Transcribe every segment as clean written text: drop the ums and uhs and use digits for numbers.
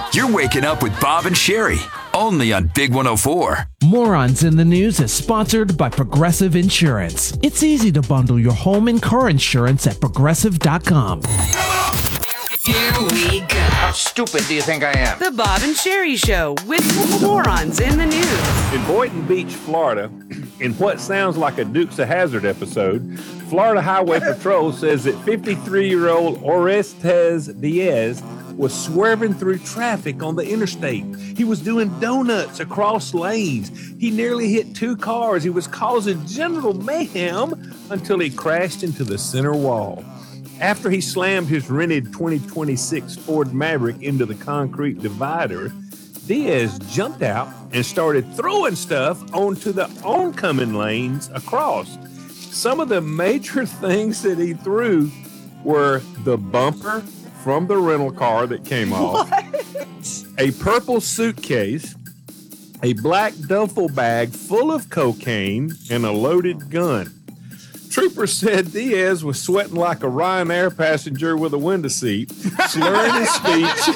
You're waking up with Bob and Sherry, only on Big 104. Morons in the News is sponsored by Progressive Insurance. It's easy to bundle your home and car insurance at Progressive.com. Here we go. How stupid do you think I am? The Bob and Sherry Show with Morons in the News. In Boynton Beach, Florida, in what sounds like a Dukes of Hazzard episode, Florida Highway Patrol says that 53-year-old Orestes Diaz was swerving through traffic on the interstate. He was doing donuts across lanes. He nearly hit two cars. He was causing general mayhem until he crashed into the center wall. After he slammed his rented 2026 Ford Maverick into the concrete divider, Diaz jumped out and started throwing stuff onto the oncoming lanes across. Some of the major things that he threw were the bumper from the rental car that came off, a purple suitcase, a black duffel bag full of cocaine, and a loaded gun. Troopers said Diaz was sweating like a Ryanair passenger with a window seat, slurring his speech.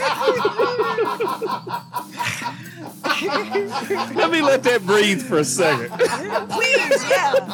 Let me let that breathe for a second. Please,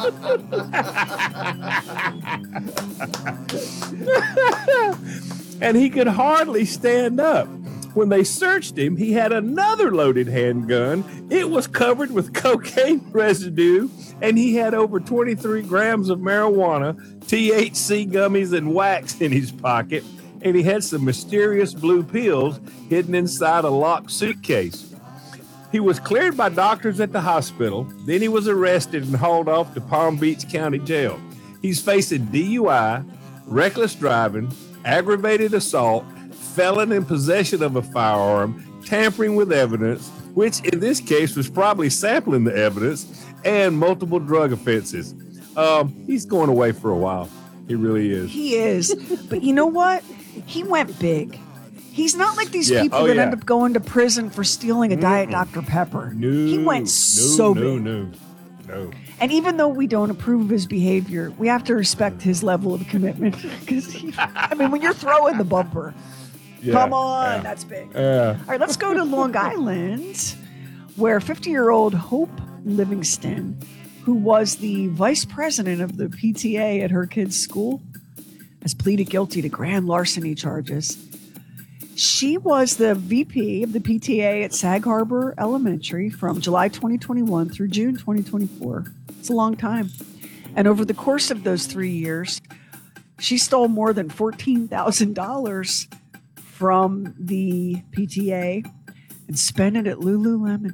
yeah. And he could hardly stand up. When they searched him, he had another loaded handgun. It was covered with cocaine residue, and he had over 23 grams of marijuana, THC gummies, and wax in his pocket, and he had some mysterious blue pills hidden inside a locked suitcase. He was cleared by doctors at the hospital. Then he was arrested and hauled off to Palm Beach County Jail. He's facing DUI, reckless driving, aggravated assault, felon in possession of a firearm, tampering with evidence, which in this case was probably sampling the evidence, and multiple drug offenses. He's going away for a while. He really is. He is. But you know what? He went big. He's not like these people that end up going to prison for stealing a Diet Dr. Pepper. He went so big. No. And even though we don't approve of his behavior, we have to respect his level of commitment. Because, when you're throwing the bumper, come on, that's big. All right, let's go to Long Island, where 50-year-old Hope Livingston, who was the vice president of the PTA at her kid's school, has pleaded guilty to grand larceny charges. She was the VP of the PTA at Sag Harbor Elementary from July 2021 through June 2024. It's a long time. And over the course of those 3 years, she stole more than $14,000 from the PTA and spent it at Lululemon.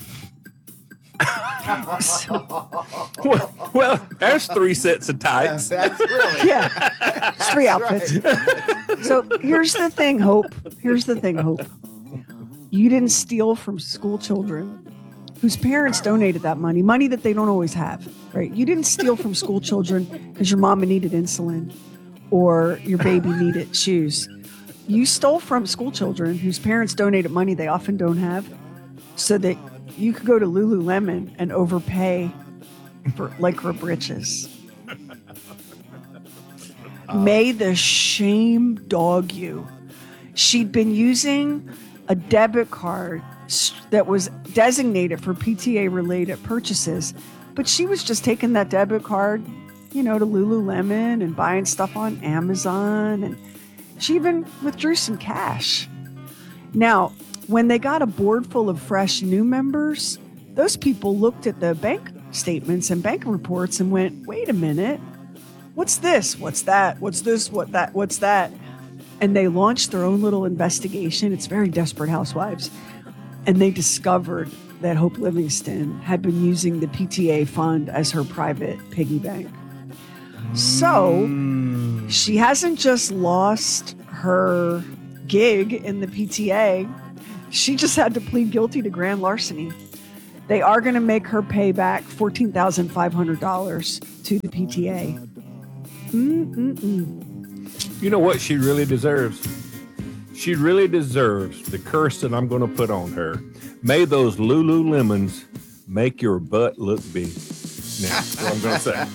Well, there's 3 sets of tights. That's really... Yeah, it's 3 outfits. So here's the thing, Hope. You didn't steal from school children whose parents donated that money that they don't always have, right? You didn't steal from school children because your mama needed insulin or your baby needed shoes. You stole from school children whose parents donated money they often don't have so that you could go to Lululemon and overpay for lycra britches. May the shame dog you. She'd been using a debit card that was designated for PTA-related purchases, but she was just taking that debit card, to Lululemon and buying stuff on Amazon, and she even withdrew some cash. Now, when they got a board full of fresh new members, those people looked at the bank statements and bank reports and went, wait a minute, what's this? What's that? What's this? What's that? And they launched their own little investigation. It's very Desperate Housewives. And they discovered that Hope Livingston had been using the PTA fund as her private piggy bank. So she hasn't just lost her gig in the PTA. She just had to plead guilty to grand larceny. They are going to make her pay back $14,500 to the PTA. You know what she really deserves? She really deserves the curse that I'm going to put on her. May those Lululemons make your butt look big. Now, that's what I'm going to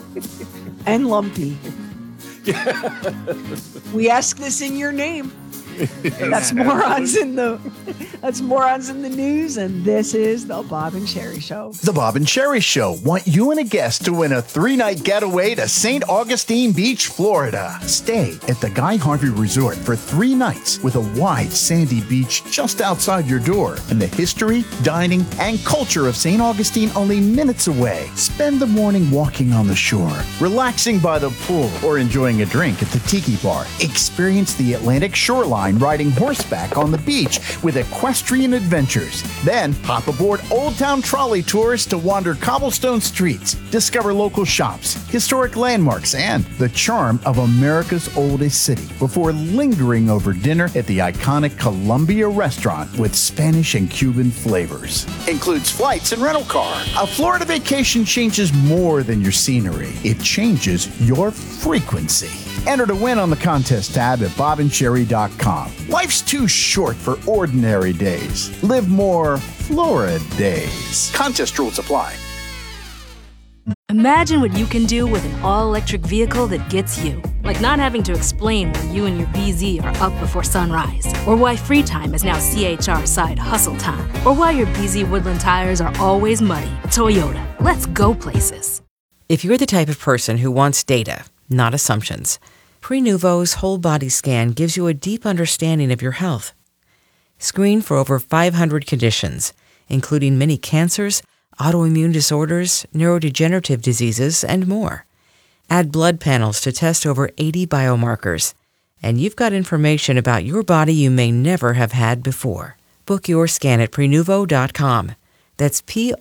say. And lumpy. We ask this in your name. That's morons in the news, and this is the Bob and Sherry Show. The Bob and Sherry Show want you and a guest to win a 3-night getaway to St. Augustine Beach, Florida. Stay at the Guy Harvey Resort for 3 nights with a wide sandy beach just outside your door and the history, dining, and culture of St. Augustine only minutes away. Spend the morning walking on the shore, relaxing by the pool, or enjoying a drink at the Tiki Bar. Experience the Atlantic shoreline riding horseback on the beach with equestrian adventures. Then hop aboard Old Town trolley tours to wander cobblestone streets, discover local shops, historic landmarks, and the charm of America's oldest city before lingering over dinner at the iconic Columbia restaurant with Spanish and Cuban flavors. Includes flights and rental car. A Florida vacation changes more than your scenery. It changes your frequency. Enter to win on the contest tab at bobandsherry.com. Life's too short for ordinary days. Live more Florida days. Contest rules apply. Imagine what you can do with an all-electric vehicle that gets you. Like not having to explain why you and your BZ are up before sunrise, or why free time is now CHR side hustle time, or why your BZ Woodland tires are always muddy. Toyota, let's go places. If you're the type of person who wants data, not assumptions, Prenuvo's whole body scan gives you a deep understanding of your health. Screen for over 500 conditions, including many cancers, autoimmune disorders, neurodegenerative diseases, and more. Add blood panels to test over 80 biomarkers, and you've got information about your body you may never have had before. Book your scan at Prenuvo.com. That's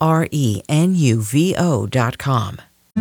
Prenuvo.com.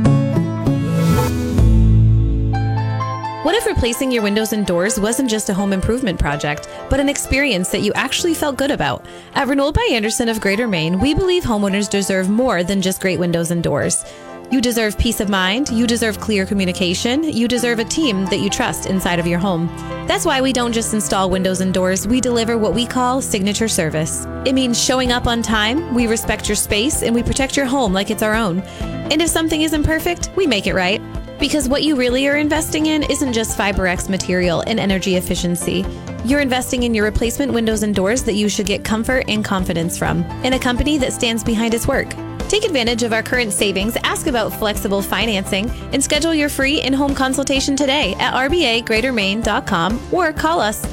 What if replacing your windows and doors wasn't just a home improvement project, but an experience that you actually felt good about? At Renewal by Anderson of Greater Maine, we believe homeowners deserve more than just great windows and doors. You deserve peace of mind, you deserve clear communication, you deserve a team that you trust inside of your home. That's why we don't just install windows and doors, we deliver what we call signature service. It means showing up on time, we respect your space, and we protect your home like it's our own. And if something isn't perfect, we make it right. Because what you really are investing in isn't just FiberX material and energy efficiency. You're investing in your replacement windows and doors that you should get comfort and confidence from, in a company that stands behind its work. Take advantage of our current savings, ask about flexible financing, and schedule your free in-home consultation today at rbagreatermaine.com or call us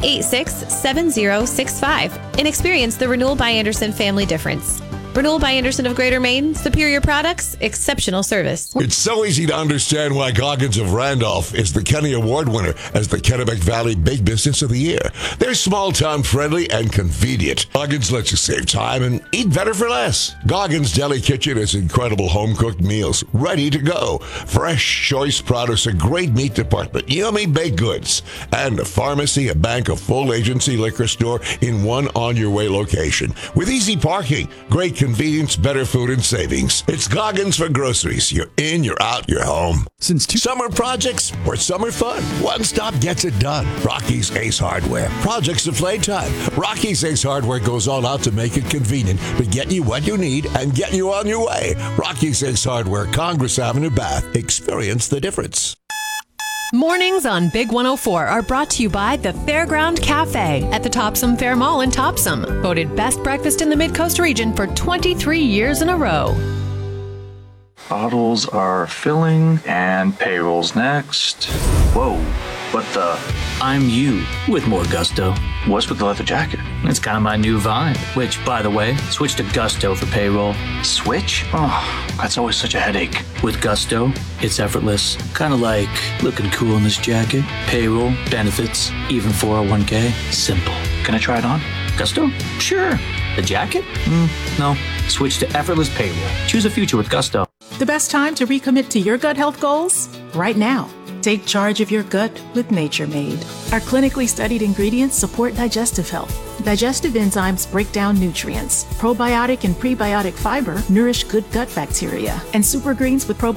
886-7065 and experience the Renewal by Anderson family difference. Renewal by Anderson of Greater Maine, superior products, exceptional service. It's so easy to understand why Goggins of Randolph is the Kenny Award winner as the Kennebec Valley Big Business of the Year. They're small-town friendly and convenient. Goggins lets you save time and eat better for less. Goggins Deli Kitchen has incredible home-cooked meals ready to go. Fresh, choice produce, a great meat department, yummy baked goods, and a pharmacy, a bank, a full agency liquor store in one on-your-way location. With easy parking, great convenience, better food, and savings. It's Goggins for groceries. You're in, you're out, you're home. Summer projects or summer fun, one stop gets it done. Rocky's Ace Hardware. Projects of playtime. Rocky's Ace Hardware goes all out to make it convenient to get you what you need and get you on your way. Rocky's Ace Hardware, Congress Avenue, Bath. Experience the difference. Mornings on Big 104 are brought to you by the Fairground Cafe at the Topsom Fair Mall in Topsom. Voted best breakfast in the Mid-Coast region for 23 years in a row. Bottles are filling and payroll's next. Whoa, what the? I'm you with more gusto. What's with the leather jacket? It's kind of my new vibe, which, by the way, switch to Gusto for payroll. Switch? Oh, that's always such a headache. With Gusto, it's effortless. Kind of like looking cool in this jacket, payroll, benefits, even 401k. Simple. Can I try it on? Gusto? Sure. The jacket? No. Switch to effortless payroll. Choose a future with Gusto. The best time to recommit to your gut health goals? Right now. Take charge of your gut with Nature Made. Our clinically studied ingredients support digestive health. Digestive enzymes break down nutrients. Probiotic and prebiotic fiber nourish good gut bacteria. And super greens with probiotics